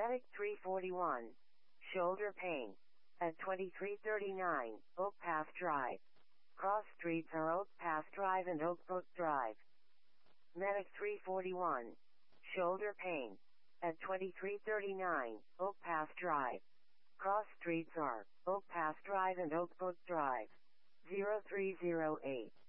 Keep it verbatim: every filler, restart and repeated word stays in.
Medic three forty-one. Shoulder pain. At twenty-three thirty-nine, Oak Path Drive. Cross streets are Oak Path Drive and Oak Brook Drive. Medic three forty-one. Shoulder pain. At twenty-three thirty-nine, Oak Path Drive. Cross streets are Oak Path Drive and Oak Brook Drive. zero three zero eight.